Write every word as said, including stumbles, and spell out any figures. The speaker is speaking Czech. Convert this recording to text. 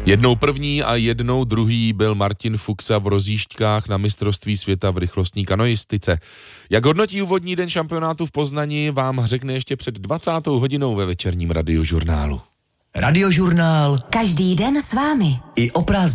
Jednou první a jednou druhý byl Martin Fuxa v rozjížďkách na mistrovství světa v rychlostní kanoistice. Jak hodnotí úvodní den šampionátu v Poznani, vám řekne ještě před dvacátou hodinou ve večerním radiožurnálu. Radiožurnál. Každý den s vámi. I o prázdninách.